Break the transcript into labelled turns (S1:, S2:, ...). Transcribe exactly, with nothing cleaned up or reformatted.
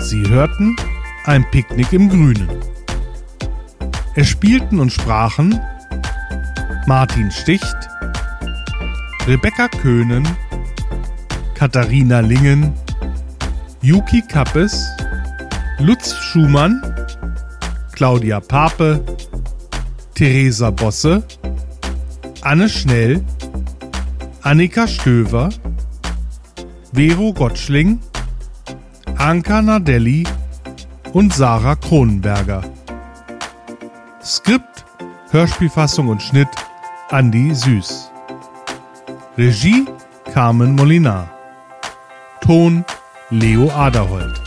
S1: Sie hörten ein Picknick im Grünen. Es spielten und sprachen Martin Sticht, Rebecca Köhnen, Katharina Lingen, Yuki Kappes, Lutz Schumann, Claudia Pape, Theresa Bosse, Anne Schnell, Annika Stöver, Vero Gottschling, Anka Nardelli und Sarah Kronenberger. Skript, Hörspielfassung und Schnitt Andi Süß. Regie Carmen Molinar. Ton Leo Aderholt.